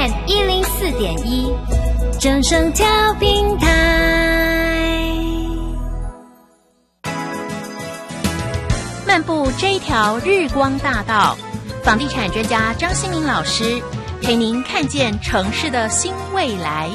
FM 104.1，正声调频台。漫步这一条日光大道，房地产专家张新民老师陪您看见城市的新未来。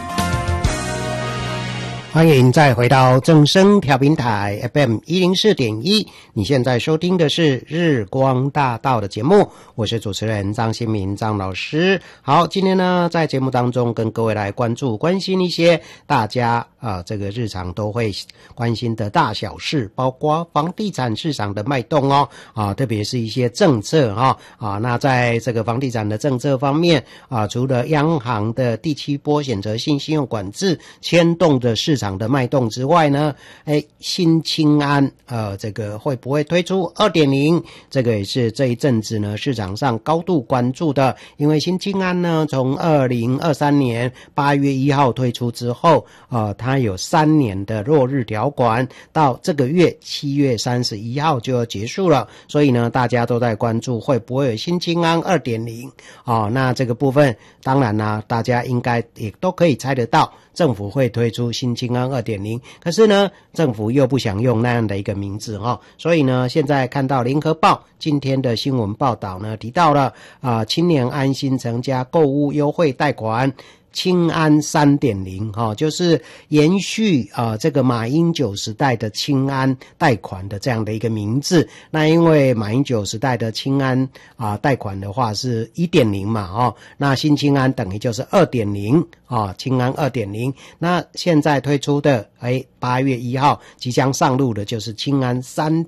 欢迎再回到正声调频台 FM 104.1，你现在收听的是日光大道的节目，我是主持人张新民张老师。好，今天呢在节目当中跟各位来关心一些大家这个日常都会关心的大小事，包括房地产市场的脉动特别是一些政策那在这个房地产的政策方面除了央行的第7波选择性信用管制牵动的市场的脉动之外呢，新青安这个会不会推出 2.0， 这个也是这一阵子呢市场上高度关注的。因为新青安呢从2023年8月1号推出之后它有3年的落日条款，到这个月7月31号就要结束了，所以呢大家都在关注会不会有新青安 2.0 那这个部分当然呢大家应该也都可以猜得到政府会推出新青安 2.0， 可是呢政府又不想用那样的一个名字所以呢现在看到联合报今天的新闻报道呢提到了青年安心成家购屋优惠贷款青安 3.0 就是延续这个马英九时代的青安贷款的这样的一个名字。那因为马英九时代的青安贷款的话是 1.0 嘛那新青安等于就是 2.0 青安 2.0， 那现在推出的8月1号即将上路的就是青安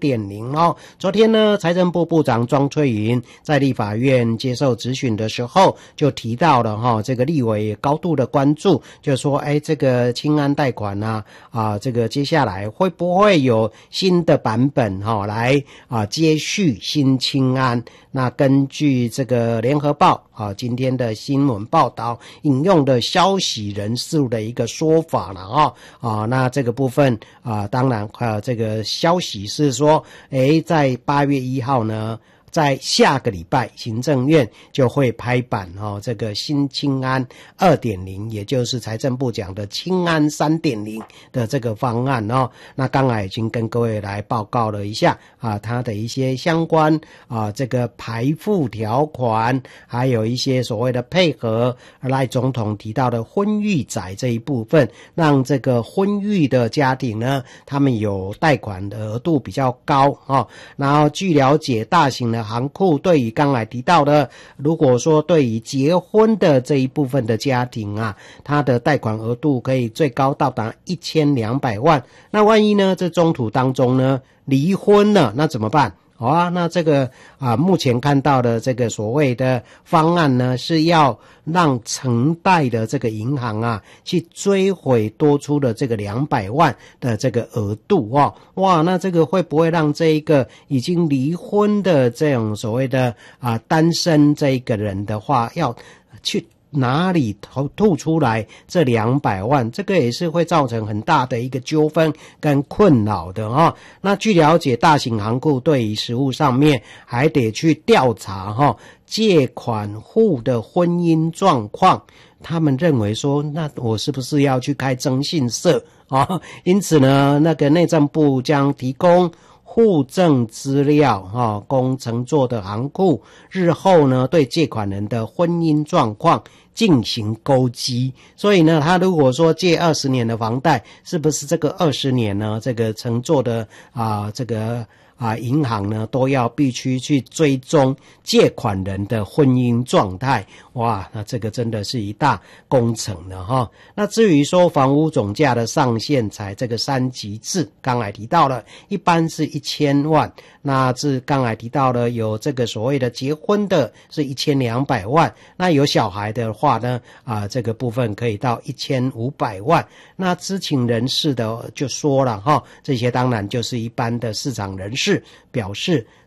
3.0 昨天呢财政部部长庄翠云在立法院接受质询的时候就提到了这个立委也高度的关注，就说这个青安贷款这个接下来会不会有新的版本来接续新青安。那根据这个联合报今天的新闻报道引用的消息人士的一个说法了那这个部分当然这个消息是说在8月1号呢在下个礼拜行政院就会拍板这个新青安 2.0， 也就是财政部讲的青安 3.0 的这个方案那刚才已经跟各位来报告了一下它的一些相关这个排付条款，还有一些所谓的配合赖总统提到的婚育仔这一部分，让这个婚育的家庭呢他们有贷款的额度比较高然后据了解大型的行库对于刚才提到的，如果说对于结婚的这一部分的家庭它的贷款额度可以最高到达1200万，那万一呢这中途当中呢离婚了，那怎么办？那这个目前看到的这个所谓的方案呢，是要让承贷的这个银行去追回多出的这个200万的这个额度哇，那这个会不会让这一个已经离婚的这种所谓的单身这一个人的话，要去哪里吐出来这200万，这个也是会造成很大的一个纠纷跟困扰的那据了解大型行库对于实务上面还得去调查借款户的婚姻状况，他们认为说那我是不是要去开征信社因此呢那个内政部将提供户政资料供承做的行库日后呢对借款人的婚姻状况进行勾稽，所以呢他如果说借20年的房贷，是不是这个20年呢这个承做的这个银行呢都要必须去追踪借款人的婚姻状态。哇，那这个真的是一大工程了那至于说房屋总价的上限才这个3级制，刚才提到了一般是1000万，那是刚才提到了有这个所谓的结婚的是1200万，那有小孩的话呢这个部分可以到1500万。那知情人士的就说了这些当然就是一般的市场人士表示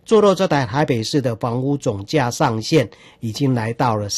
坐落在台北市的房屋总价上限已经来到了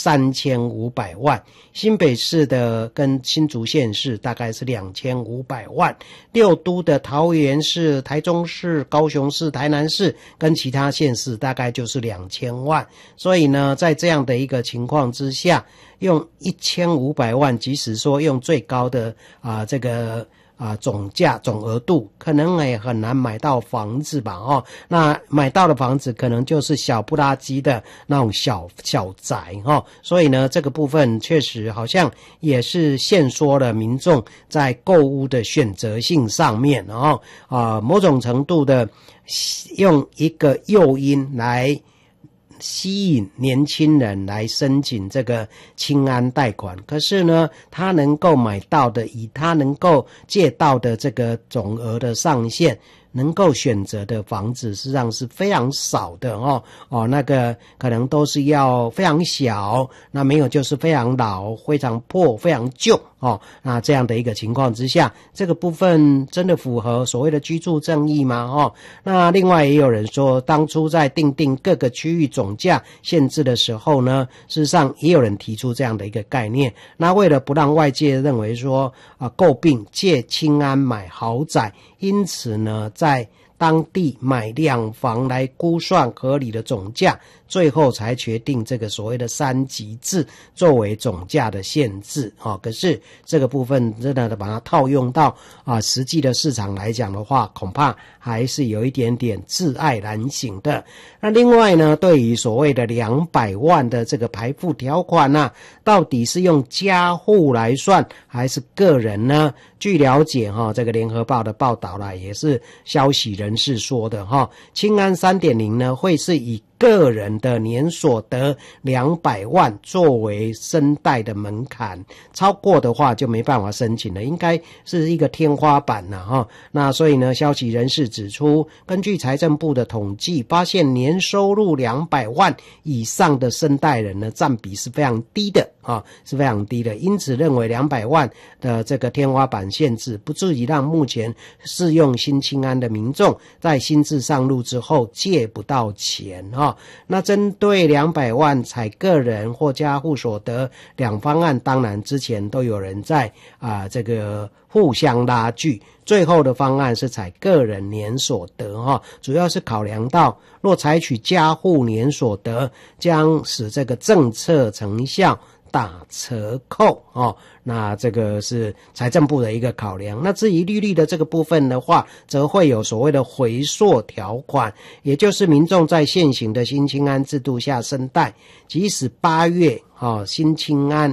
3500万，新北市的跟新竹县市大概是2500万，六都的桃园市、台中市、高雄市、台南市跟其他县市大概就是2000万。所以呢，在这样的一个情况之下，用1500万，即使说用最高的总价总额度，可能也很难买到房子吧那买到的房子可能就是小不拉几的那种小宅所以呢，这个部分确实好像也是限缩了民众在购屋的选择性上面某种程度的用一个诱因来吸引年轻人来申请这个青安贷款，可是呢，他能够买到的，以他能够借到的这个总额的上限，能够选择的房子实际上是非常少的那个可能都是要非常小，那没有就是非常老、非常破、非常旧那这样的一个情况之下，这个部分真的符合所谓的居住正义吗那另外也有人说，当初在订定各个区域总价限制的时候呢，事实上也有人提出这样的一个概念，那为了不让外界认为说诟病借青安买豪宅，因此呢在当地买两房来估算合理的总价，最后才决定这个所谓的3级制作为总价的限制可是这个部分真的把它套用到实际的市场来讲的话，恐怕还是有一点点自爱难行的。那另外呢，对于所谓的200万的这个排付条款到底是用家户来算还是个人呢？据了解这个联合报的报道也是消息人士说的青安 3.0 呢会是以个人的年所得200万作为申贷的门槛，超过的话就没办法申请了，应该是一个天花板那所以呢，消息人士指出，根据财政部的统计，发现年收入200万以上的申贷人呢，占比是非常低的是非常低的，因此认为200万的这个天花板限制不至于让目前适用新青安的民众在新制上路之后借不到钱那针对200万采个人或家户所得两方案，当然之前都有人在这个互相拉锯，最后的方案是采个人年所得主要是考量到若采取家户年所得，将使这个政策成效打折扣那这个是财政部的一个考量。那至于利率的这个部分的话，则会有所谓的回溯条款，也就是民众在现行的新青安制度下申贷，即使8月新青安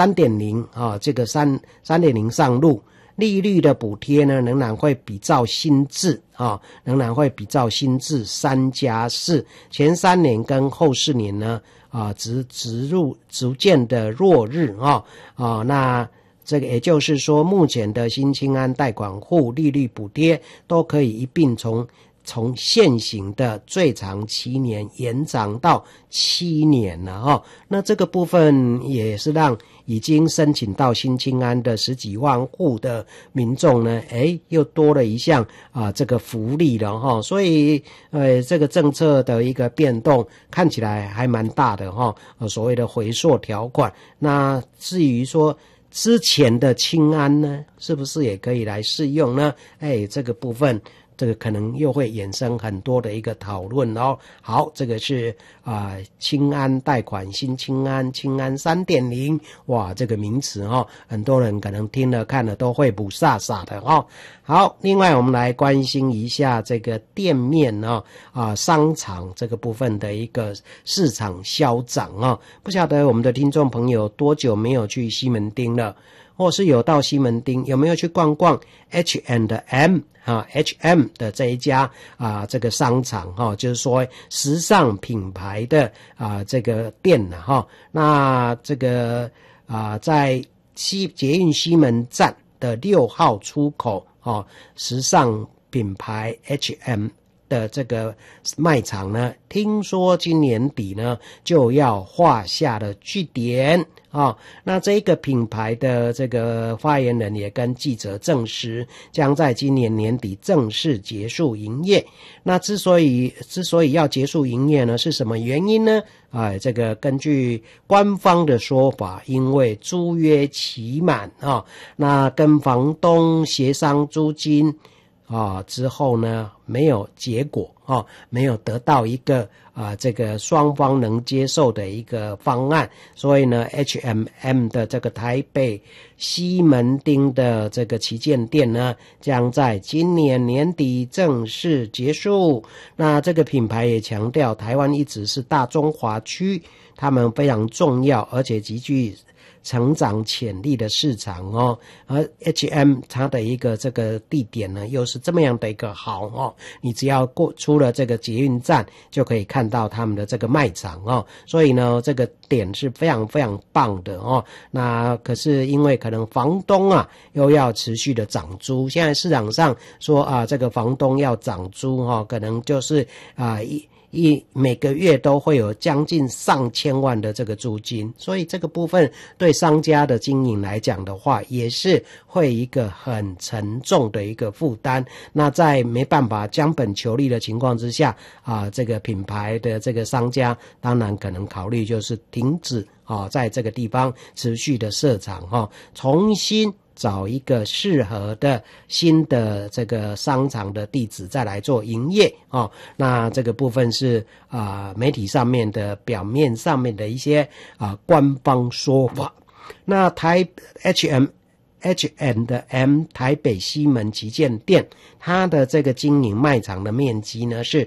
3.0 这个 3.0 上路，利率的补贴呢仍然会比照新制仍然会比照新制3+4，前3年跟后4年呢逐渐的落日那这个也就是说，目前的新青安贷款户利率补贴都可以一并从现行的最长7年延长到7年了那这个部分也是让已经申请到新青安的10几万户的民众呢又多了一项这个福利了所以这个政策的一个变动看起来还蛮大的所谓的回溯条款。那至于说之前的青安呢，是不是也可以来适用呢？这个部分这个可能又会衍生很多的一个讨论好，这个是青安贷款，新青安 3.0 哇，这个名词很多人可能听了看了都会不傻傻的好，另外我们来关心一下这个店面商场这个部分的一个市场销涨不晓得我们的听众朋友多久没有去西门町了，或是有到西门町，有没有去逛逛 H&M H&M 的这一家这个商场就是说时尚品牌的这个店那这个在捷运西门站的6号出口时尚品牌 H&M 的这个卖场呢，听说今年底呢就要画下了句点那这个品牌的这个发言人也跟记者证实，将在今年年底正式结束营业。那之所以要结束营业呢，是什么原因呢？这个根据官方的说法，因为租约期满那跟房东协商租金之后呢，没有结果没有得到一个这个双方能接受的一个方案，所以呢 H&M 的这个台北西门町的这个旗舰店呢，将在今年年底正式结束。那这个品牌也强调，台湾一直是大中华区他们非常重要而且极具成长潜力的市场而 H&M 它的一个这个地点呢，又是这么样的一个好你只要出了这个捷运站就可以看到他们的这个卖场所以呢这个点是非常非常棒的那可是因为可能房东又要持续的涨租，现在市场上说这个房东要涨租可能就是每个月都会有将近上千万的这个租金，所以这个部分对商家的经营来讲的话，也是会一个很沉重的一个负担。那在没办法将本求利的情况之下这个品牌的这个商家当然可能考虑就是停止在这个地方持续的设厂重新找一个适合的新的这个商场的地址再来做营业那这个部分是媒体上面的表面上面的一些官方说法。那H&M 台北西门旗舰店，它的这个经营卖场的面积呢是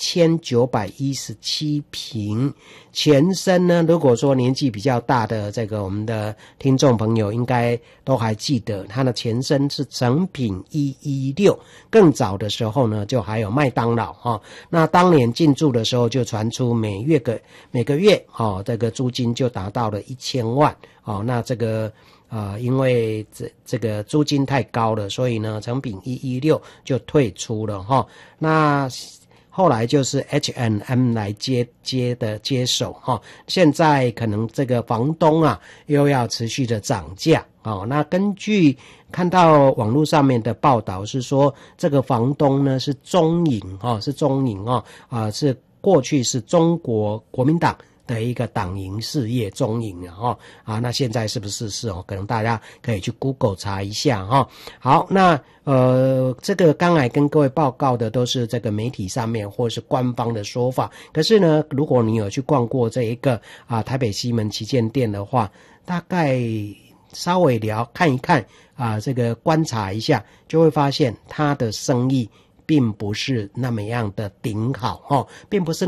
1917平，前身呢，如果说年纪比较大的这个我们的听众朋友应该都还记得，它的前身是诚品116，更早的时候呢就还有麦当劳那当年进驻的时候就传出每个月这个租金就达到了1000万那这个因为这个租金太高了，所以呢诚品116就退出了那后来就是 H&M 来接手现在可能这个房东又要持续的涨价那根据看到网络上面的报道是说，这个房东呢是中影是过去是中国国民党的一个党营事业中影那现在是不是可能大家可以去 Google 查一下好，那这个刚才跟各位报告的都是这个媒体上面或是官方的说法，可是呢如果你有去逛过这一个台北西门旗舰店的话，大概稍微看一看这个观察一下，就会发现它的生意并不是那么样的顶好并不是